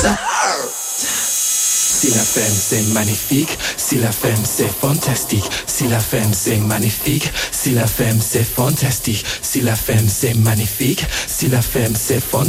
Si la femme c'est magnifique, si la femme c'est fantastique, si la femme c'est magnifique, si la femme c'est fantastique, si la femme c'est magnifique, si la femme c'est fantastique.